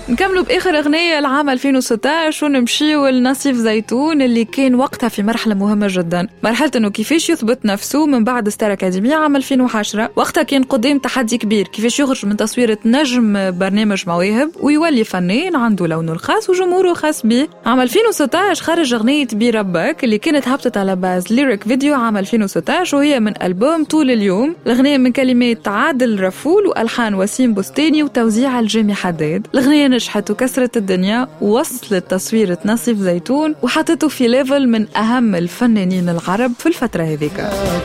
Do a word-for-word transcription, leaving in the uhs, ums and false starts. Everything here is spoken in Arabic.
نكملوا بآخر أغنية العام ألفين وستة عشر ونمشيوا لنصيف زيتون اللي كان وقتها في مرحلة مهمة جدا، مرحلة أنه كيفاش يثبت نفسه من بعد ستار أكاديمية عام ألفين وعشرة. وقتها كان قدام تحدي كبير، كيفاش يخرج من تصويرة نجم برنامج مواهب ويولي فنان عنده لونه الخاص وجمهوره خاص به. عام ألفين وستة عشر خرج أغنية بربك اللي كانت هبطت على باز ليريك فيديو عام ألفين وستة عشر، وهي من ألبوم طول اليوم. الأغنية من كلمات عادل رفول وألحان وسيم بستاني وتوزيع الجامي حداد. الأغنية نجحت وكسرت الدنيا ووصلت تصويرة نصيف زيتون وحطته في ليفل من أهم الفنانين العرب في الفترة هذيك.